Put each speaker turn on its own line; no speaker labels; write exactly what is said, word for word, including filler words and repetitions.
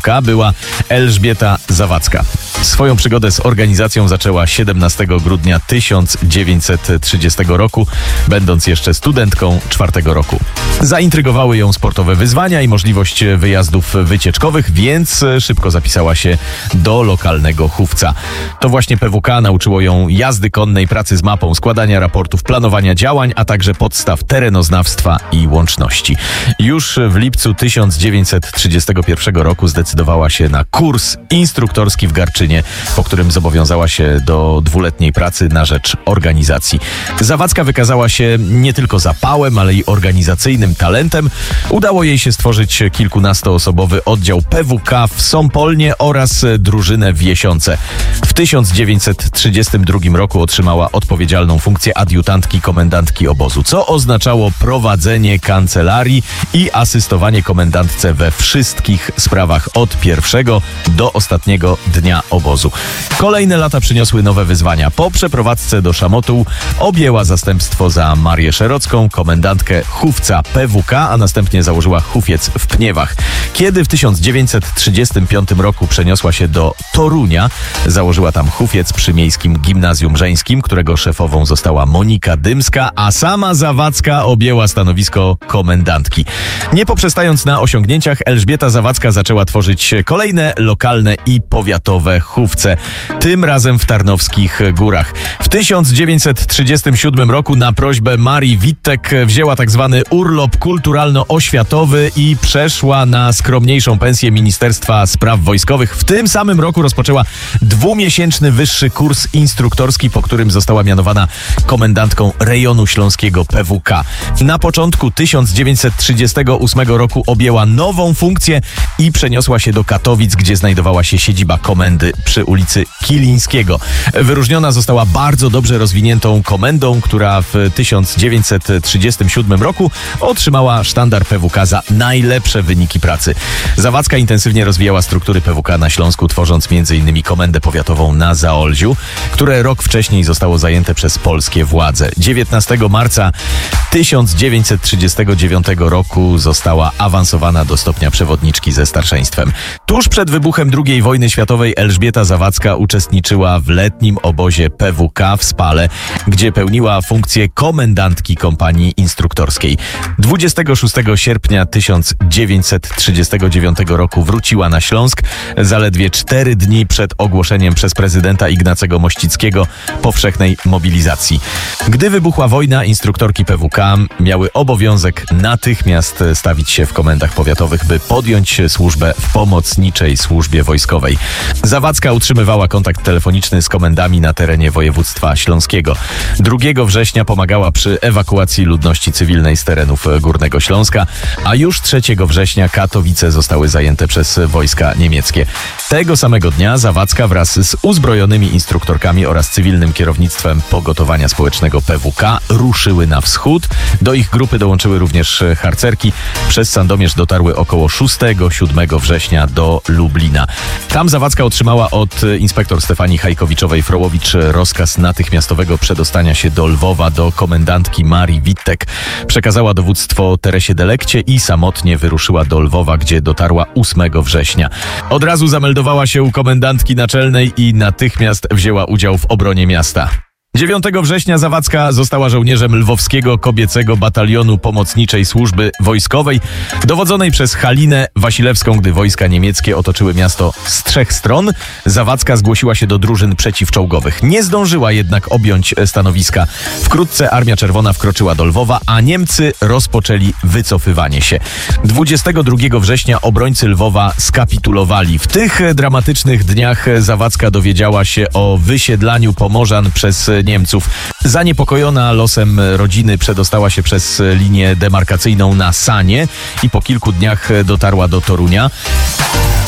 K była Elżbieta Zawadzka. Swoją przygodę z organizacją zaczęła siedemnastego grudnia tysiąc dziewięćset trzydziestego roku, będąc jeszcze studentką czwartego roku. Zaintrygowały ją sportowe wyzwania i możliwość wyjazdów wycieczkowych, więc szybko zapisała się do lokalnego chówca. To właśnie P W K nauczyło ją jazdy konnej, pracy z mapą, składania raportów, planowania działań, a także podstaw terenoznawstwa i łączności. Już w lipcu tysiąc dziewięćset trzydziestego pierwszego roku zdecydowała się na kurs instruktorski w Garczynie, po którym zobowiązała się do dwuletniej pracy na rzecz organizacji. Zawadzka wykazała się nie tylko zapałem, ale i organizacyjnym talentem. Udało jej się stworzyć kilkunastoosobowy oddział P W K w Sąpolnie oraz drużynę w Jesiące. W tysiąc dziewięćset trzydziestym drugim roku otrzymała odpowiedzialną funkcję adiutantki komendantki obozu, co oznaczało prowadzenie kancelarii i asystowanie komendantce we wszystkich sprawach od pierwszego do ostatniego dnia obozu. Kolejne lata przyniosły nowe wyzwania. Po przeprowadzce do Szamotuł objęła zastępstwo za Marię Szerocką, komendantkę chówca P W K, a następnie założyła chówiec w Pniewach. Kiedy w tysiąc dziewięćset trzydziestym piątym roku przeniosła się do Torunia, założyła tam chówiec przy Miejskim Gimnazjum Żeńskim, którego szefową została Monika Dymska, a sama Zawadzka objęła stanowisko komendantki. Nie poprzestając na osiągnięciach, Elżbieta Zawadzka zaczęła tworzyć kolejne lokalne i powiatowe chówce, tym razem w Tarnowskich Górach. W tysiąc dziewięćset trzydziestym siódmym roku na prośbę Marii Wittek wzięła tak zwany urlop kulturalno-oświatowy i przeszła na skromniejszą pensję Ministerstwa Spraw Wojskowych. W tym samym roku rozpoczęła dwumiesięczny wyższy kurs instruktorski, po którym została mianowana komendantką rejonu śląskiego P W K. Na początku tysiąc dziewięćset trzydziestego ósmego roku objęła nową funkcję i przeniosła się do Katowic, gdzie znajdowała się siedziba komendy przy ulicy Kilińskiego. Wyróżniona została bardzo dobrze rozwiniętą komendą, która w tysiąc dziewięćset trzydziestym siódmym roku otrzymała sztandar P W K za najlepsze wyniki pracy. Zawadzka intensywnie rozwijała struktury P W K na Śląsku, tworząc między innymi komendę powiatową na Zaolziu, które rok wcześniej zostało zajęte przez polskie władze. dziewiętnastego marca tysiąc dziewięćset trzydziestego dziewiątego roku została awansowana do stopnia przewodniczki ze starszeństwem. Tuż przed wybuchem drugiej wojny światowej Elżbieta Zawadzka uczestniczyła w letnim obozie P W K w Spale, gdzie pełniła funkcję komendantki kompanii instruktorskiej. dwudziestego szóstego sierpnia tysiąc dziewięćset trzydziestego dziewiątego roku wróciła na Śląsk, zaledwie cztery dni przed ogłoszeniem przez prezydenta Ignacego Mościckiego powszechnej mobilizacji. Gdy wybuchła wojna, instruktorki P W K miały obowiązek natychmiast stawić się w komendach powiatowych, by podjąć służbę w pomocniczej służbie wojskowej. Zawadzka utrzymywała kontakt telefoniczny z komendami na terenie województwa śląskiego. drugiego września pomagała przy ewakuacji ludności cywilnej z terenów Górnego Śląska, a już trzeciego września Katowice zostały zajęte przez wojska niemieckie. Tego samego dnia Zawadzka wraz z uzbrojonymi instruktorkami oraz cywilnym kierownictwem pogotowania społecznego P W K ruszyły na wschód. Do ich grupy dołączyły również harcerki. Przez Sandomierz dotarły około szóstego siódmego września do Lublina. Tam Zawadzka otrzymała od inspektor Stefanii Hajkowiczowej-Frołowicz rozkaz natychmiastowego przedostania się do Lwowa do komendantki Marii Wittek. Przekazała dowództwo Teresie Delekcie i samotnie wyruszyła do Lwowa, gdzie dotarła ósmego września. Od razu zameldowała się u komendantki naczelnej i natychmiast wzięła udział w obronie miasta. dziewiątego września Zawadzka została żołnierzem Lwowskiego Kobiecego Batalionu Pomocniczej Służby Wojskowej, dowodzonej przez Halinę Wasilewską. Gdy wojska niemieckie otoczyły miasto z trzech stron, Zawadzka zgłosiła się do drużyn przeciwczołgowych. Nie zdążyła jednak objąć stanowiska. Wkrótce Armia Czerwona wkroczyła do Lwowa, a Niemcy rozpoczęli wycofywanie się. dwudziestego drugiego września obrońcy Lwowa skapitulowali. W tych dramatycznych dniach Zawadzka dowiedziała się o wysiedlaniu Pomorzan przez Niemców. Zaniepokojona losem rodziny przedostała się przez linię demarkacyjną na Sanie i po kilku dniach dotarła do Torunia.